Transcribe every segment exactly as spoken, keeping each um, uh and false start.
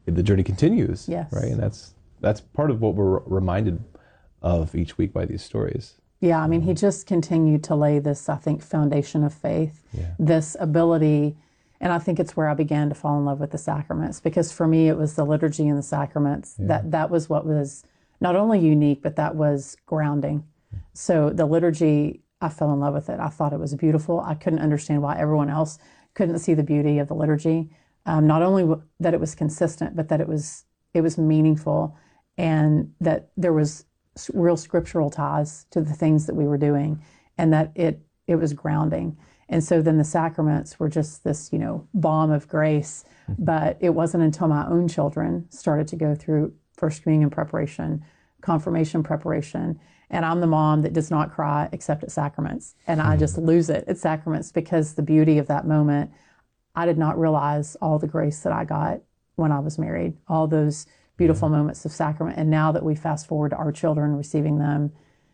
the journey continues. Yes. Right. And that's that's part of what we're reminded of each week by these stories. Yeah, I mean, he just continued to lay this, I think, foundation of faith, Yeah. this ability, and I think it's where I began to fall in love with the sacraments, because for me it was the liturgy and the sacraments. Yeah. That that was what was not only unique, but that was grounding. So the liturgy, I fell in love with it. I thought it was beautiful. I couldn't understand why everyone else couldn't see the beauty of the liturgy. Um, not only w- that it was consistent, but that it was it was meaningful, and that there was real scriptural ties to the things that we were doing, and that it it was grounding. And so then the sacraments were just this, you know, balm of grace. Mm-hmm. But it wasn't until my own children started to go through First Communion preparation, confirmation preparation, and I'm the mom that does not cry except at sacraments, and mm-hmm. I just lose it at sacraments, because the beauty of that moment, I did not realize all the grace that I got when I was married, all those beautiful moments of sacrament. And now that we fast forward to our children receiving them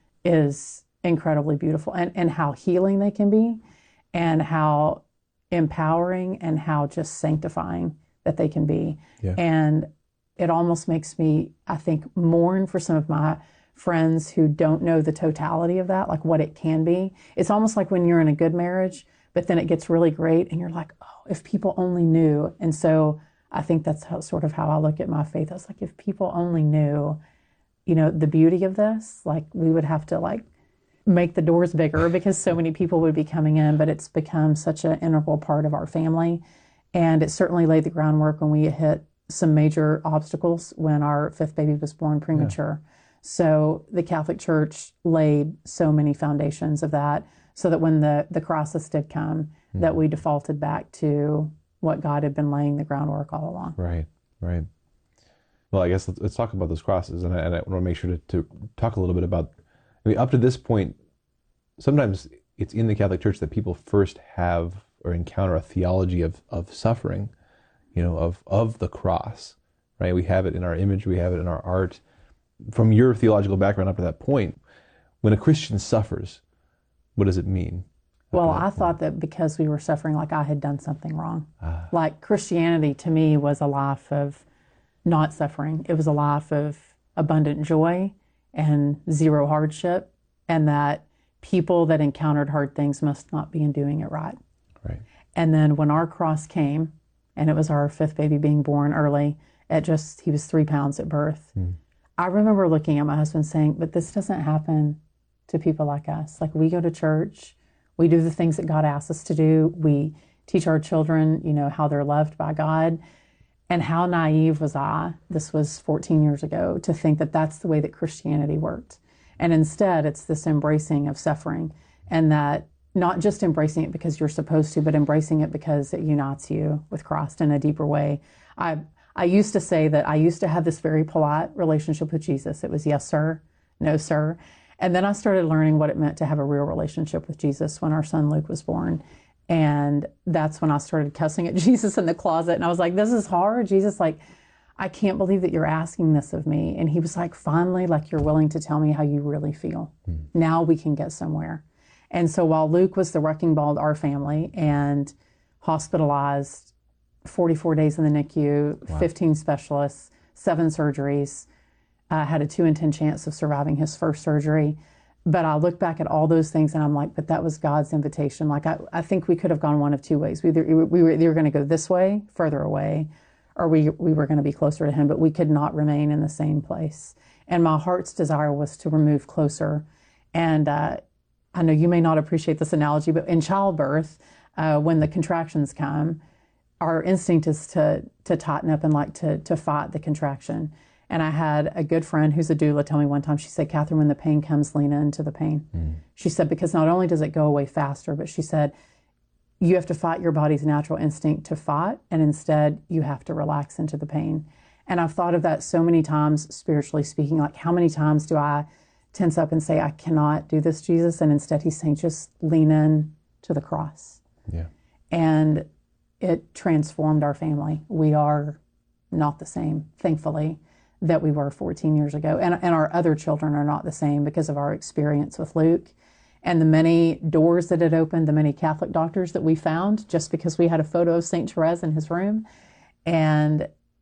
is incredibly beautiful, and, and how healing they can be, and how empowering and how just sanctifying that they can be. Yeah. And it almost makes me, I think, mourn for some of my friends who don't know the totality of that, like what it can be. It's almost like when you're in a good marriage, but then it gets really great and you're like, oh, if people only knew. And so I think that's how, sort of how I look at my faith. I was like, if people only knew, you know, the beauty of this, like we would have to like make the doors bigger because so many people would be coming in, but it's become such an integral part of our family. And it certainly laid the groundwork when we hit some major obstacles when our fifth baby was born premature. Yeah. So the Catholic Church laid so many foundations of that, so that when the, the crisis did come, mm-hmm. that we defaulted back to what God had been laying the groundwork all along. Right, right. Well, I guess let's, let's talk about those crosses, and I, and I want to make sure to, to talk a little bit about, I mean, up to this point, sometimes it's in the Catholic Church that people first have or encounter a theology of, of suffering, you know, of, of the cross, right? We have it in our image, we have it in our art. From your theological background up to that point, when a Christian suffers, what does it mean? Well, I thought that because we were suffering, like I had done something wrong. Ah. Like Christianity to me was a life of not suffering. It was a life of abundant joy and zero hardship, and that people that encountered hard things must not be doing it right. Right. And then when our cross came, and it was our fifth baby being born early, at just, he was three pounds at birth. Mm. I remember looking at my husband saying, but this doesn't happen to people like us. Like, we go to church, we do the things that God asks us to do, we teach our children, you know, how they're loved by God. And how naive was I, this was fourteen years ago, to think that that's the way that Christianity worked. And instead, it's this embracing of suffering, and that not just embracing it because you're supposed to, but embracing it because it unites you with Christ in a deeper way. I I used to say that I used to have this very polite relationship with Jesus. It was yes, sir, no, sir. And then I started learning what it meant to have a real relationship with Jesus when our son Luke was born. And that's when I started cussing at Jesus in the closet. And I was like, this is hard. Jesus, like, I can't believe that you're asking this of me. And he was like, finally, like, you're willing to tell me how you really feel. Mm. Now we can get somewhere. And so while Luke was the wrecking ball of our family and hospitalized forty-four days in the N I C U, wow. fifteen specialists, seven surgeries, uh, had a two in ten chance of surviving his first surgery. But I look back at all those things and I'm like, but that was God's invitation. Like, I, I think we could have gone one of two ways. We, either, we were either going to go this way, further away, or we, we were going to be closer to him, but we could not remain in the same place. And my heart's desire was to remove closer. And uh, I know you may not appreciate this analogy, but in childbirth, uh, when the contractions come, our instinct is to to tighten up and like to to fight the contraction. And I had a good friend who's a doula tell me one time, she said, Catherine, when the pain comes, lean into the pain. Mm. She said, because not only does it go away faster, but she said, you have to fight your body's natural instinct to fight, and instead you have to relax into the pain. And I've thought of that so many times, spiritually speaking, like how many times do I tense up and say, I cannot do this, Jesus? And instead he's saying, just lean in to the cross. Yeah. And it transformed our family. We are not the same, thankfully, that we were fourteen years ago. And, and our other children are not the same because of our experience with Luke and the many doors that it opened, the many Catholic doctors that we found just because we had a photo of Saint Therese in his room. And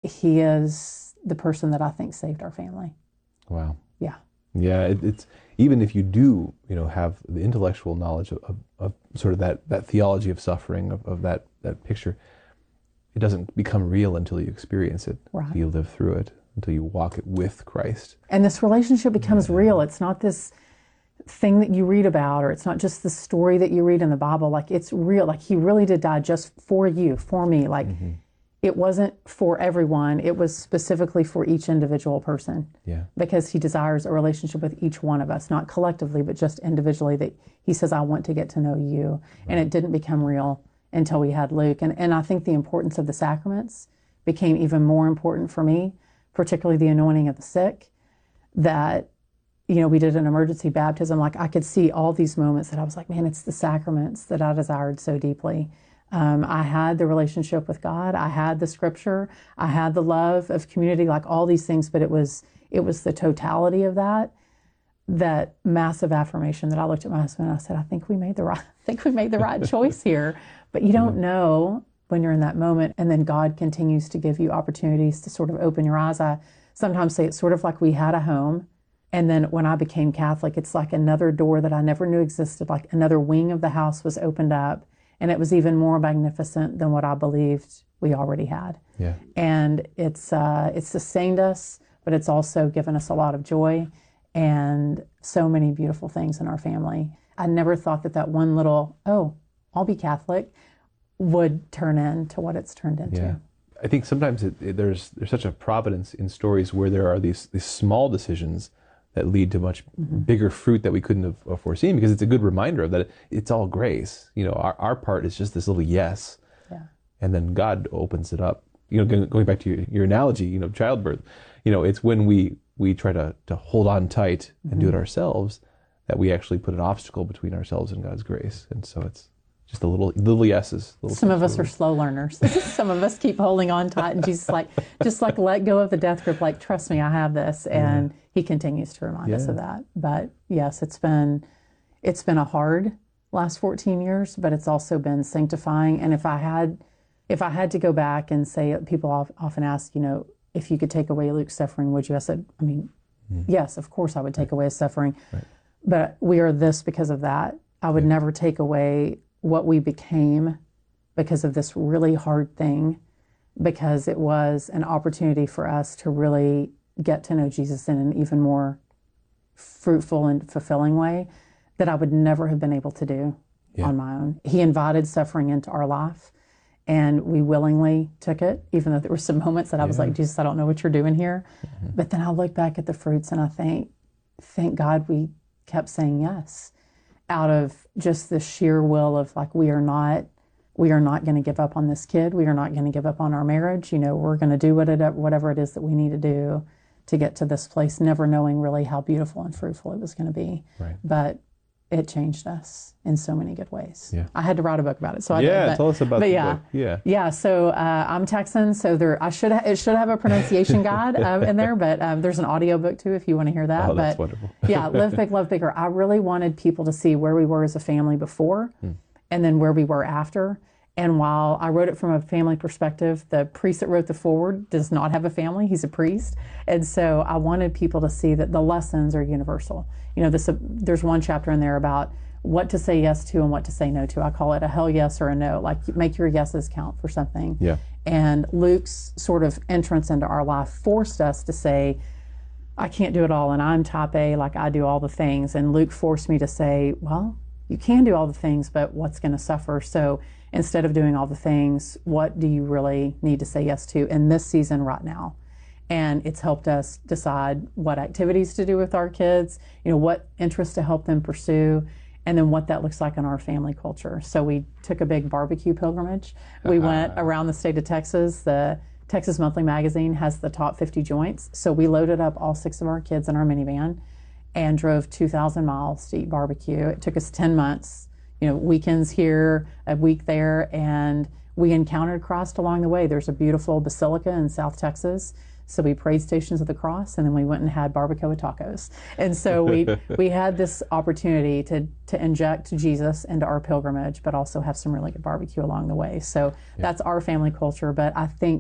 he is the person that I think saved our family. Wow. Yeah. Yeah, it, it's even if you do, you know, have the intellectual knowledge of, of, of sort of that, that theology of suffering, of, of that, that picture, it doesn't become real until you experience it, Right. until you live through it, until you walk it with Christ. And this relationship becomes yeah. real. It's not this thing that you read about, or it's not just the story that you read in the Bible. Like, it's real. Like, he really did die just for you, for me. Like, mm-hmm. it wasn't for everyone. It was specifically for each individual person. Yeah. Because he desires a relationship with each one of us, not collectively, but just individually, that he says, I want to get to know you. Right. And it didn't become real until we had Luke. And, and I think the importance of the sacraments became even more important for me, particularly the anointing of the sick, that, you know, we did an emergency baptism. Like, I could see all these moments that I was like, man, it's the sacraments that I desired so deeply. Um, I had the relationship with God. I had the scripture. I had the love of community, like all these things, but it was, it was the totality of that, that massive affirmation that I looked at my husband and I said, I think we made the right, I think we made the right choice here. But you don't know when you're in that moment. And then God continues to give you opportunities to sort of open your eyes. I sometimes say it's sort of like we had a home. And then when I became Catholic, it's like another door that I never knew existed, like another wing of the house was opened up. And it was even more magnificent than what I believed we already had. Yeah. And it's uh, it's sustained us, but it's also given us a lot of joy and so many beautiful things in our family. I never thought that that one little, oh, I'll be Catholic, would turn into what it's turned into. Yeah. I think sometimes it, it, there's there's such a providence in stories where there are these these small decisions that lead to much mm-hmm. bigger fruit that we couldn't have foreseen, because it's a good reminder of that it, it's all grace. You know, our, our part is just this little yes, yeah. and then God opens it up. You know, going, going back to your, your analogy, you know, childbirth, you know, it's when we, we try to, to hold on tight and mm-hmm. do it ourselves that we actually put an obstacle between ourselves and God's grace. And so it's just a little, little yeses. Little Some of us are slow learners. Some of us keep holding on tight, and Jesus like, just like let go of the death grip, like, trust me, I have this. And yeah. he continues to remind yeah. us of that. But yes, it's been, it's been a hard last fourteen years, but it's also been sanctifying. And if I had, if I had to go back and say, people often ask, you know, if you could take away Luke's suffering, would you? I said, I mean, mm. yes, of course I would take right. away his suffering. Right. But we are this because of that. I would yeah. never take away what we became because of this really hard thing, because it was an opportunity for us to really get to know Jesus in an even more fruitful and fulfilling way that I would never have been able to do yeah. on my own. He invited suffering into our life, and we willingly took it, even though there were some moments that I was yeah. like, Jesus, I don't know what you're doing here. Mm-hmm. But then I look back at the fruits and I think, thank God we kept saying yes, out of just the sheer will of like, we are not, we are not going to give up on this kid. We are not going to give up on our marriage. You know, we're going to do what it, whatever it is that we need to do to get to this place, never knowing really how beautiful and fruitful it was going to be. Right. But it changed us in so many good ways. Yeah. I had to write a book about it, so I yeah, did. But, tell us about but the yeah, book. Yeah, yeah. So uh, I'm Texan, so there I should ha- it should have a pronunciation guide um, in there, but um, there's an audio book too if you want to hear that. Oh, that's but, wonderful. yeah, Live Big, Love Bigger. I really wanted people to see where we were as a family before, hmm. and then where we were after. And while I wrote it from a family perspective, the priest that wrote the foreword does not have a family. He's a priest. And so I wanted people to see that the lessons are universal. You know, this, uh, there's one chapter in there about what to say yes to and what to say no to. I call it a hell yes or a no, like make your yeses count for something. Yeah. And Luke's sort of entrance into our life forced us to say, I can't do it all and I'm type A, like I do all the things. And Luke forced me to say, well, you can do all the things, but what's going to suffer? So instead of doing all the things, what do you really need to say yes to in this season right now? And it's helped us decide what activities to do with our kids, you know, what interests to help them pursue, and then what that looks like in our family culture. So we took a big barbecue pilgrimage. We uh-huh. went around the state of Texas. The Texas Monthly Magazine has the top fifty joints. So we loaded up all six of our kids in our minivan and drove two thousand miles to eat barbecue. It took us ten months, you know, weekends here, a week there, and we encountered Christ along the way. There's a beautiful basilica in South Texas. So we prayed Stations of the Cross, and then we went and had barbacoa tacos. And so we we had this opportunity to to inject Jesus into our pilgrimage, but also have some really good barbecue along the way. So yeah. that's our family culture. But I think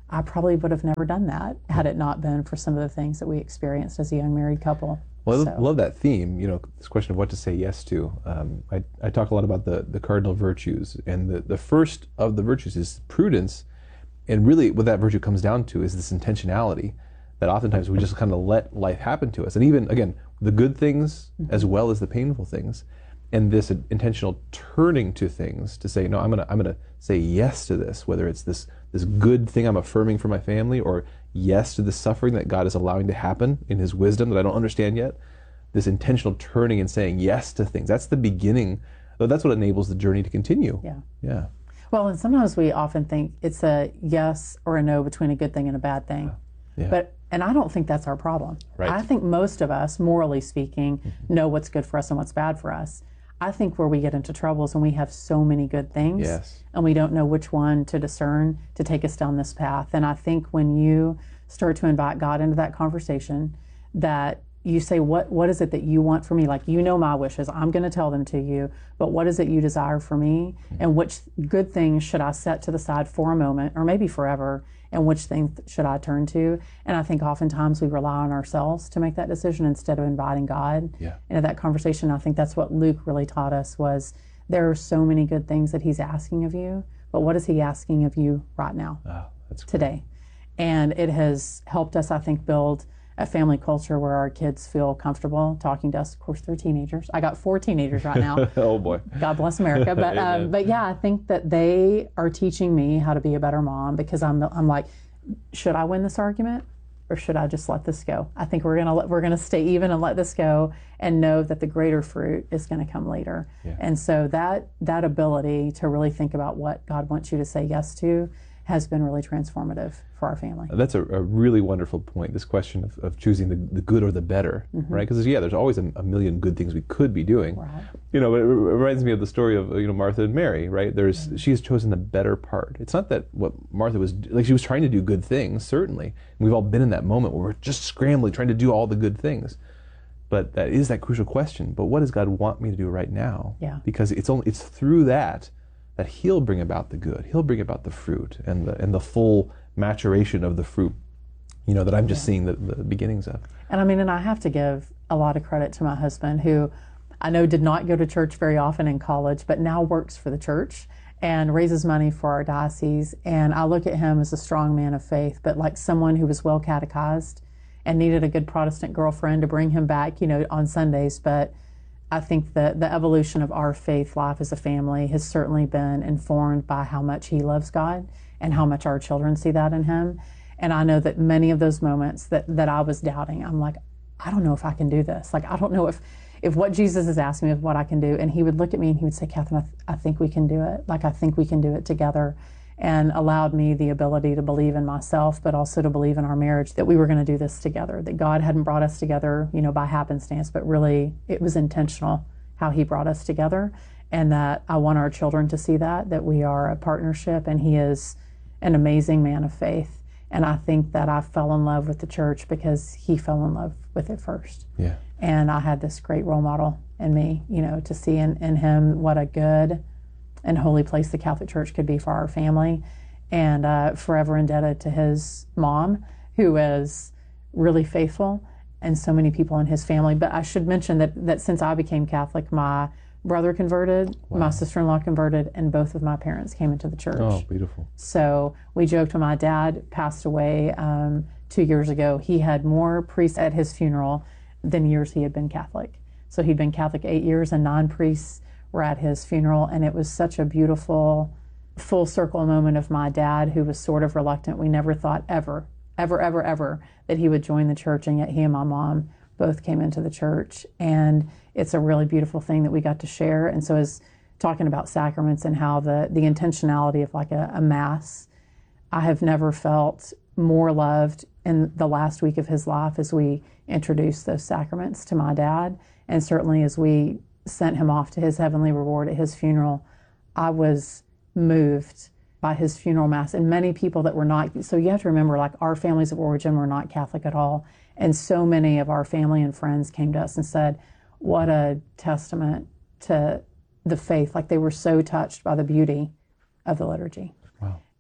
I probably would have never done that had it not been for some of the things that we experienced as a young married couple. Well, I So, love that theme, you know, this question of what to say yes to. Um, I, I talk a lot about the, the cardinal virtues, and the, the first of the virtues is prudence. And really what that virtue comes down to is this intentionality that oftentimes we just kind of let life happen to us. And even, again, the good things as well as the painful things. And this intentional turning to things to say, no, I'm gonna I'm gonna say yes to this, whether it's this this good thing I'm affirming for my family, or yes to the suffering that God is allowing to happen in His wisdom that I don't understand yet. This intentional turning and saying yes to things. That's the beginning. That's what enables the journey to continue. yeah. Yeah. Well, and sometimes we often think it's a yes or a no between a good thing and a bad thing. Yeah. But and I don't think that's our problem. Right. I think most of us, morally speaking, know what's good for us and what's bad for us. I think where we get into trouble is when we have so many good things Yes. and we don't know which one to discern to take us down this path. And I think when you start to invite God into that conversation, that you say, what what is it that you want for me? Like, you know my wishes. I'm going to tell them to you. But what is it you desire for me? And which good things should I set to the side for a moment, or maybe forever? And which things should I turn to? And I think oftentimes we rely on ourselves to make that decision instead of inviting God Yeah. into that conversation. I think that's what Luke really taught us, was there are so many good things that he's asking of you, but what is he asking of you right now, Oh, that's great. today? And it has helped us, I think, build a family culture where our kids feel comfortable talking to us. Of course, they're teenagers. I got four teenagers right now. Oh boy. God bless America. But Amen. um, but yeah, I think that they are teaching me how to be a better mom, because I'm I'm like, should I win this argument, or should I just let this go? I think we're gonna let, we're gonna stay even and let this go, and know that the greater fruit is going to come later. Yeah. And so that that ability to really think about what God wants you to say yes to has been really transformative for our family. That's a, a really wonderful point, this question of, of choosing the, the good or the better, right? Because, yeah, there's always a, a million good things we could be doing. Right. You know, but it reminds me of the story of, you know, Martha and Mary, right? There's She has chosen the better part. It's not that what Martha was, like, she was trying to do good things, certainly. And we've all been in that moment where we're just scrambling, trying to do all the good things. But that is that crucial question. But what does God want me to do right now? Yeah. Because it's only it's through that that He'll bring about the good. He'll bring about the fruit and the and the full maturation of the fruit, you know, that I'm just seeing the, the beginnings of. And I mean, and I have to give a lot of credit to my husband, who I know did not go to church very often in college, but now works for the church and raises money for our diocese. And I look at him as a strong man of faith, but like someone who was well catechized and needed a good Protestant girlfriend to bring him back, you know, on Sundays. But I think that the evolution of our faith life as a family has certainly been informed by how much he loves God and how much our children see that in him. And I know that many of those moments that, that I was doubting, I'm like, I don't know if I can do this. Like, I don't know if, if what Jesus is asking me is what I can do. And he would look at me and he would say, Catherine, I, th- I think we can do it. Like, I think we can do it together. And allowed me the ability to believe in myself, but also to believe in our marriage, that we were going to do this together, that God hadn't brought us together, you know, by happenstance, but really it was intentional how he brought us together. And that I want our children to see that, that we are a partnership, and he is an amazing man of faith. And I think that I fell in love with the church because he fell in love with it first. Yeah. And I had this great role model in me, you know, to see in, in him what a good and holy place the Catholic Church could be for our family. And uh, forever indebted to his mom, who is really faithful, and so many people in his family. But I should mention that, that since I became Catholic, my brother converted, Wow. my sister-in-law converted, and both of my parents came into the church. Oh, beautiful. So we joked when my dad passed away um, two years ago, he had more priests at his funeral than years he had been Catholic. So he'd been Catholic eight years, and nine priests were at his funeral. And it was such a beautiful full circle moment of my dad, who was sort of reluctant. We never thought ever, ever, ever, ever that he would join the church. And yet he and my mom both came into the church. And it's a really beautiful thing that we got to share. And so as talking about sacraments and how the, the intentionality of like a, a mass, I have never felt more loved in the last week of his life as we introduced those sacraments to my dad. And certainly as we sent him off to his heavenly reward at his funeral, I was moved by his funeral mass. And many people that were not, so you have to remember, like, our families of origin were not Catholic at all. And so many of our family and friends came to us and said, what a testament to the faith. Like, they were so touched by the beauty of the liturgy. Wow.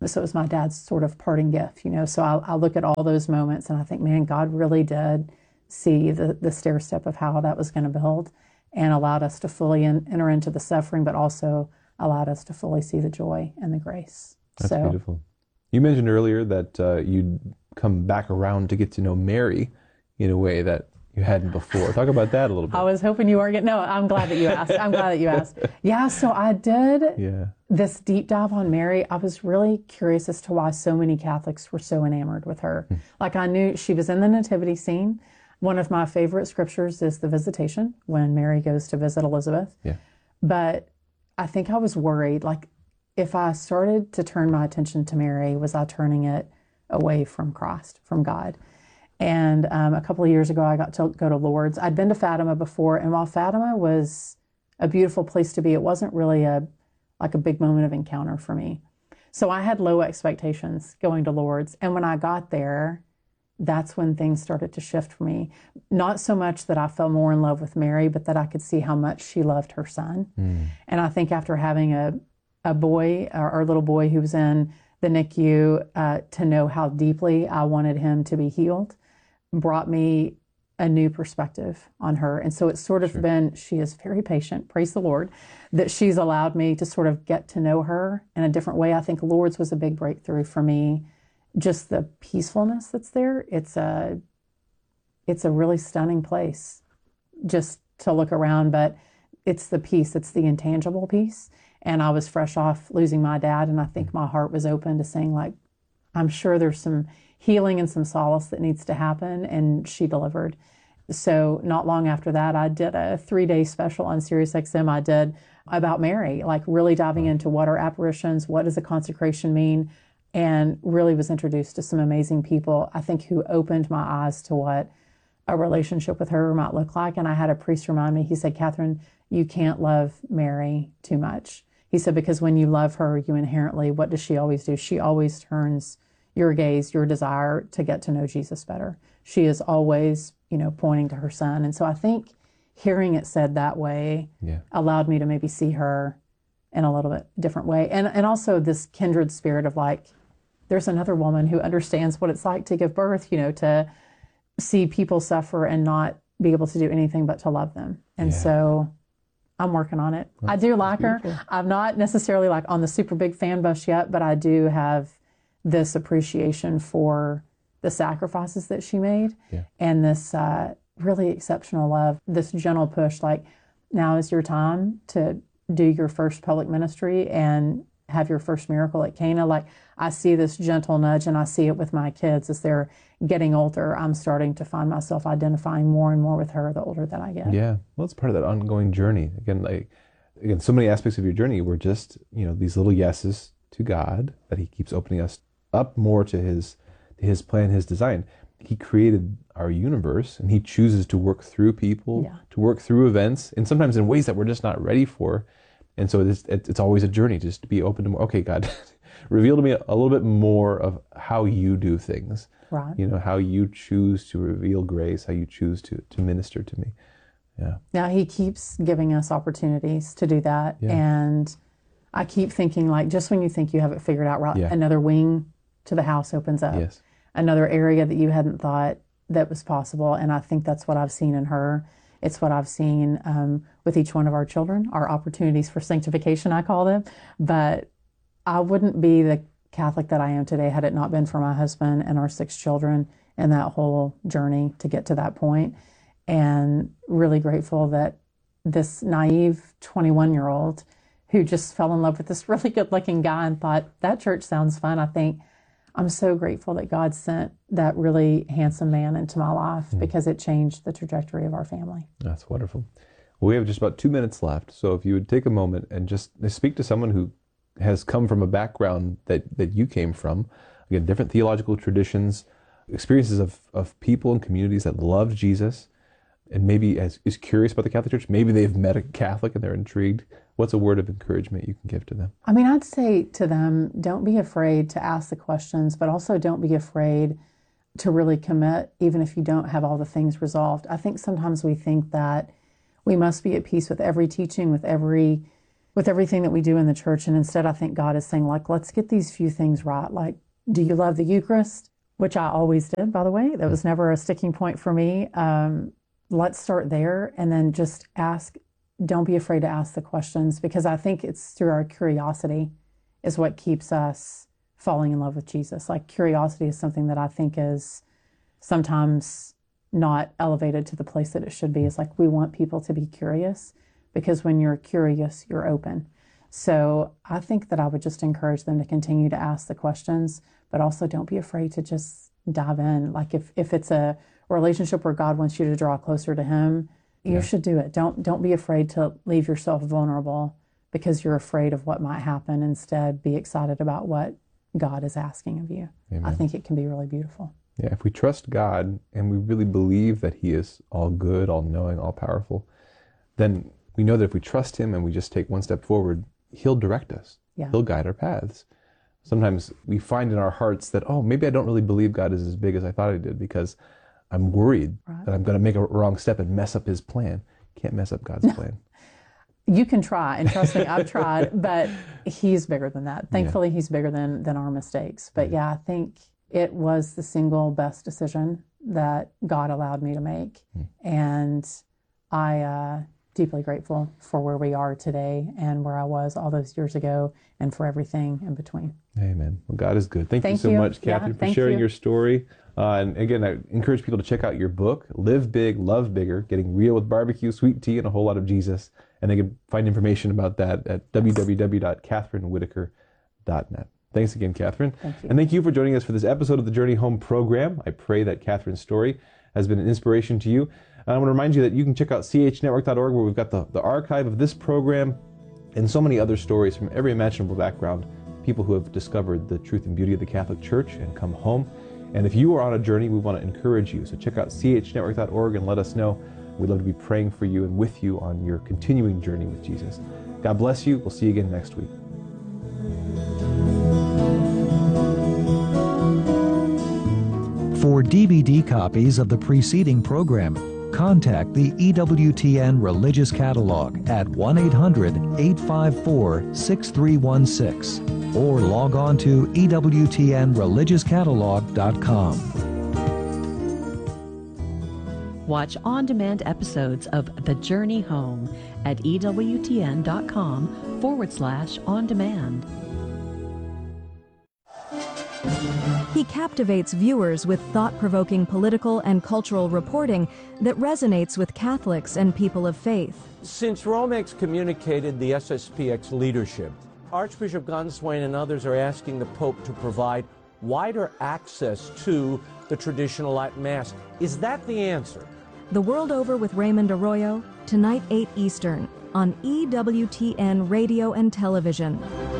So it was my dad's sort of parting gift, you know. So I, I look at all those moments and I think, man, God really did see the, the stair step of how that was going to build and allowed us to fully in, enter into the suffering, but also allowed us to fully see the joy and the grace. That's so, beautiful. You mentioned earlier that uh, you'd come back around to get to know Mary in a way that you hadn't before. Talk about that a little bit. I was hoping you weren't getting, no, I'm glad that you asked. I'm glad that you asked. Yeah, so I did yeah. this deep dive on Mary. I was really curious as to why so many Catholics were so enamored with her. Hmm. Like I knew she was in the nativity scene. One of my favorite scriptures is the Visitation, when Mary goes to visit Elizabeth. Yeah. But I think I was worried, like if I started to turn my attention to Mary, was I turning it away from Christ, from God? And um, a couple of years ago, I got to go to Lourdes. I'd been to Fatima before, and while Fatima was a beautiful place to be, it wasn't really a like a big moment of encounter for me. So I had low expectations going to Lourdes. And when I got there, that's when things started to shift for me. Not so much that I fell more in love with Mary, but that I could see how much she loved her son. Mm. And I think after having a, a boy, our, our little boy who was in the N I C U, uh, to know how deeply I wanted him to be healed, brought me a new perspective on her. And so it's sort of sure. been, she is very patient, praise the Lord, that she's allowed me to sort of get to know her in a different way. I think Lourdes was a big breakthrough for me. Just the peacefulness that's there. It's a, it's a really stunning place just to look around, but it's the peace, it's the intangible peace. And I was fresh off losing my dad, and I think my heart was open to saying, like, I'm sure there's some healing and some solace that needs to happen, and she delivered. So not long after that, I did a three-day special on Sirius X M I did about Mary, like really diving into what are apparitions, what does a consecration mean, and really was introduced to some amazing people, I think, who opened my eyes to what a relationship with her might look like. And I had a priest remind me, he said, Catherine, you can't love Mary too much. He said, because when you love her, you inherently, what does she always do? She always turns your gaze, your desire to get to know Jesus better. She is always, you know, pointing to her son. And so I think hearing it said that way yeah. allowed me to maybe see her in a little bit different way. And and also this kindred spirit of like, there's another woman who understands what it's like to give birth, you know, to see people suffer and not be able to do anything but to love them. And yeah. so I'm working on it. That's, I do like her. I'm not necessarily like on the super big fan bus yet, but I do have this appreciation for the sacrifices that she made yeah. and this uh, really exceptional love, this gentle push, like now is your time to do your first public ministry and have your first miracle at Cana. Like I see this gentle nudge, and I see it with my kids as they're getting older. I'm starting to find myself identifying more and more with her the older that I get. Yeah, well, it's part of that ongoing journey. Again, like again, so many aspects of your journey were just, you know, these little yeses to God that He keeps opening us up more to His to His plan, His design. He created our universe, and He chooses to work through people, yeah. to work through events, and sometimes in ways that we're just not ready for. And so it's, it's always a journey just to be open to more. Okay, God, reveal to me a little bit more of how you do things. Right. You know, how you choose to reveal grace, how you choose to, to minister to me. Yeah. Now He keeps giving us opportunities to do that. Yeah. And I keep thinking, like, just when you think you have it figured out, right, yeah. another wing to the house opens up. Yes. Another area that you hadn't thought that was possible. And I think that's what I've seen in her. It's what I've seen um, with each one of our children, our opportunities for sanctification, I call them. But I wouldn't be the Catholic that I am today had it not been for my husband and our six children and that whole journey to get to that point. And really grateful that this naive twenty-one-year-old who just fell in love with this really good-looking guy and thought, that church sounds fun. I think I'm so grateful that God sent that really handsome man into my life mm. because it changed the trajectory of our family. That's wonderful. Well, we have just about two minutes left. So if you would take a moment and just speak to someone who has come from a background that, that you came from, again, different theological traditions, experiences of, of people and communities that love Jesus, and maybe as, is curious about the Catholic Church. Maybe they've met a Catholic and they're intrigued. What's a word of encouragement you can give to them? I mean, I'd say to them, don't be afraid to ask the questions, but also don't be afraid to really commit, even if you don't have all the things resolved. I think sometimes we think that we must be at peace with every teaching, with every with everything that we do in the church. And instead, I think God is saying, like, let's get these few things right. Like, do you love the Eucharist? Which I always did, by the way. That was never a sticking point for me. Um, let's start there, and then just ask. Don't be afraid to ask the questions, because I think it's through our curiosity is what keeps us falling in love with Jesus. Like, curiosity is something that I think is sometimes not elevated to the place that it should be. It's like, we want people to be curious, because when you're curious, you're open. So I think that I would just encourage them to continue to ask the questions, but also don't be afraid to just dive in. Like, if, if it's a relationship where God wants you to draw closer to him, you yeah. should do it. Don't, don't be afraid to leave yourself vulnerable because you're afraid of what might happen. Instead, be excited about what God is asking of you. Amen. I think it can be really beautiful. Yeah, if we trust God and we really believe that he is all good, all knowing, all powerful, then we know that if we trust him and we just take one step forward, he'll direct us. Yeah. He'll guide our paths. Sometimes we find in our hearts that, oh, maybe I don't really believe God is as big as I thought I did, because I'm worried right. that I'm going to make a wrong step and mess up his plan. Can't mess up God's no. plan. You can try, and trust me, I've tried, but he's bigger than that. Thankfully, yeah. he's bigger than, than our mistakes. But yeah, I think it was the single best decision that God allowed me to make. Mm. And I uh, deeply grateful for where we are today and where I was all those years ago, and for everything in between. Amen. Well, God is good. Thank, thank you so you. much, Catherine, yeah, for sharing you. your story. Uh, and again, I encourage people to check out your book, Live Big, Love Bigger, Getting Real with Barbecue, Sweet Tea, and a Whole Lot of Jesus. And they can find information about that at w w w dot catherine whitaker dot net. Thanks again, Catherine. Thank you. And thank you for joining us for this episode of the Journey Home program. I pray that Catherine's story has been an inspiration to you. And I want to remind you that you can check out c h network dot org, where we've got the, the archive of this program and so many other stories from every imaginable background, people who have discovered the truth and beauty of the Catholic Church and come home. And if you are on a journey, we want to encourage you. So check out c h network dot org and let us know. We'd love to be praying for you and with you on your continuing journey with Jesus. God bless you. We'll see you again next week. For D V D copies of the preceding program, contact the E W T N Religious Catalog at one eight hundred, eight five four, six three one six or log on to e w t n religious catalog dot com. Watch on-demand episodes of The Journey Home at ewtn.com forward slash on-demand. He captivates viewers with thought-provoking political and cultural reporting that resonates with Catholics and people of faith. Since Rome excommunicated the S S P X leadership, Archbishop Gonswain and others are asking the Pope to provide wider access to the traditional Latin Mass. Is that the answer? The World Over with Raymond Arroyo, tonight eight Eastern, on E W T N Radio and Television.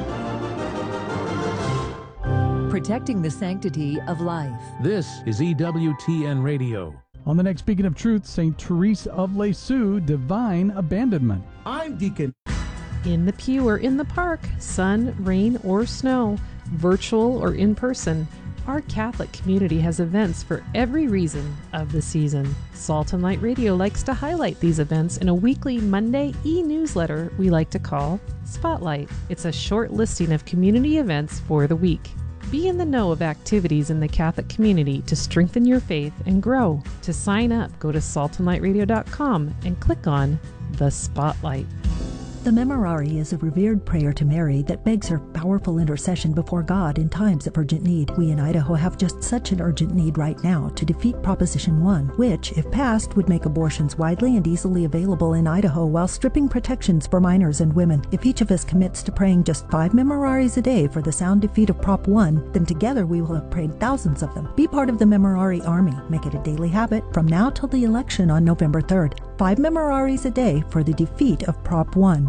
Protecting the sanctity of life. This is E W T N Radio. On the next Beacon of Truth, Saint Therese of Lisieux, Divine Abandonment. I'm Deacon. In the pew or in the park, sun, rain, or snow, virtual or in person, our Catholic community has events for every reason of the season. Salt and Light Radio likes to highlight these events in a weekly Monday e-newsletter we like to call Spotlight. It's a short listing of community events for the week. Be in the know of activities in the Catholic community to strengthen your faith and grow. To sign up, go to salt and light radio dot com and click on the Spotlight. The Memorare is a revered prayer to Mary that begs her powerful intercession before God in times of urgent need. We in Idaho have just such an urgent need right now to defeat Proposition one, which, if passed, would make abortions widely and easily available in Idaho while stripping protections for minors and women. If each of us commits to praying just five Memoraries a day for the sound defeat of Prop one, then together we will have prayed thousands of them. Be part of the Memorare army. Make it a daily habit from now till the election on November third. Five Memoraries a day for the defeat of Prop one.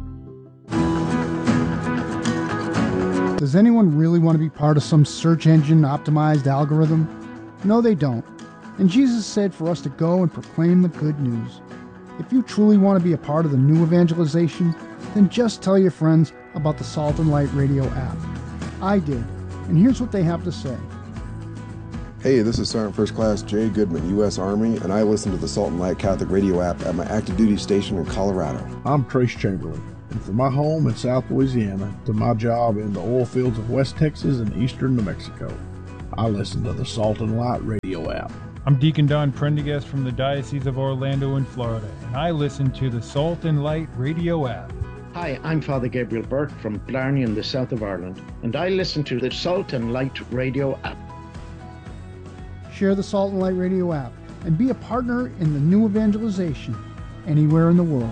Does anyone really want to be part of some search engine optimized algorithm? No, they don't. And Jesus said for us to go and proclaim the good news. If you truly want to be a part of the new evangelization, then just tell your friends about the Salt and Light Radio app. I did, and here's what they have to say. Hey, this is Sergeant First Class Jay Goodman, U S Army, and I listen to the Salt and Light Catholic Radio app at my active duty station in Colorado. I'm Trace Chamberlain. And from my home in South Louisiana to my job in the oil fields of West Texas and eastern New Mexico, I listen to the Salt and Light radio app. I'm Deacon Don Prendergast from the Diocese of Orlando in Florida, and I listen to the Salt and Light radio app. Hi, I'm Father Gabriel Burke from Blarney in the south of Ireland, and I listen to the Salt and Light radio app. Share the Salt and Light radio app and be a partner in the new evangelization anywhere in the world.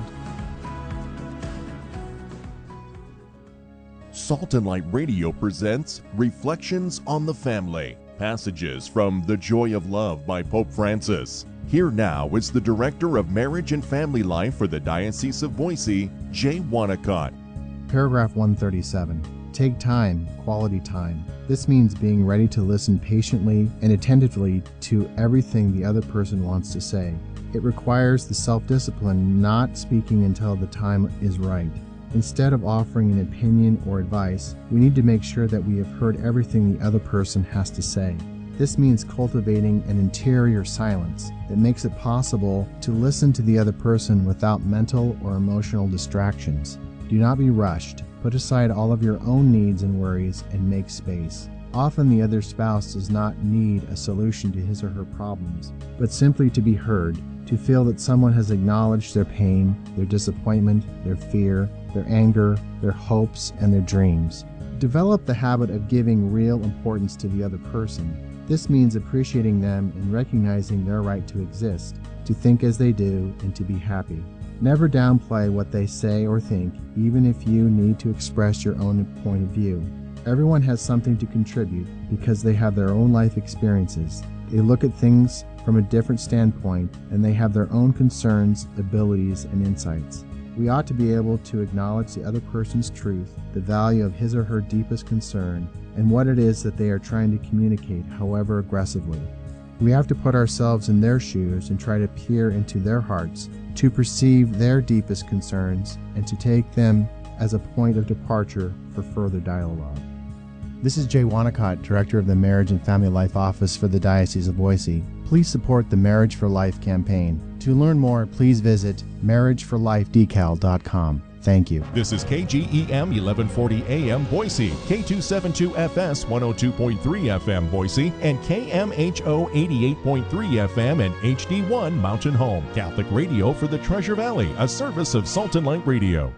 Salt and Light Radio presents Reflections on the Family, passages from The Joy of Love by Pope Francis. Here now is the Director of Marriage and Family Life for the Diocese of Boise, Jay Wanacott. Paragraph one thirty-seven. Take time, quality time. This means being ready to listen patiently and attentively to everything the other person wants to say. It requires the self-discipline not speaking until the time is right. Instead of offering an opinion or advice, we need to make sure that we have heard everything the other person has to say. This means cultivating an interior silence that makes it possible to listen to the other person without mental or emotional distractions. Do not be rushed. Put aside all of your own needs and worries and make space. Often the other spouse does not need a solution to his or her problems, but simply to be heard, to feel that someone has acknowledged their pain, their disappointment, their fear, their anger, their hopes, and their dreams. Develop the habit of giving real importance to the other person. This means appreciating them and recognizing their right to exist, to think as they do, and to be happy. Never downplay what they say or think, even if you need to express your own point of view. Everyone has something to contribute because they have their own life experiences. They look at things from a different standpoint, and they have their own concerns, abilities, and insights. We ought to be able to acknowledge the other person's truth, the value of his or her deepest concern, and what it is that they are trying to communicate, however aggressively. We have to put ourselves in their shoes and try to peer into their hearts, to perceive their deepest concerns, and to take them as a point of departure for further dialogue. This is Jay Wanacott, Director of the Marriage and Family Life Office for the Diocese of Boise. Please support the Marriage for Life campaign. To learn more, please visit marriage for life decal dot com. Thank you. This is K G E M eleven forty A M Boise, K two seventy-two F S one oh two point three F M Boise, and K M H O eighty-eight point three F M and H D one Mountain Home. Catholic radio for the Treasure Valley, a service of Salt and Light Radio.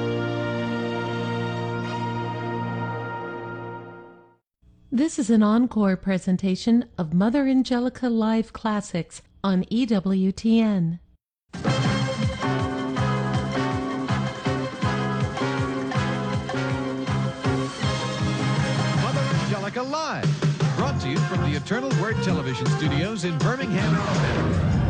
This is an encore presentation of Mother Angelica Live Classics on E W T N. Mother Angelica Live, brought to you from the Eternal Word Television Studios in Birmingham, Alabama.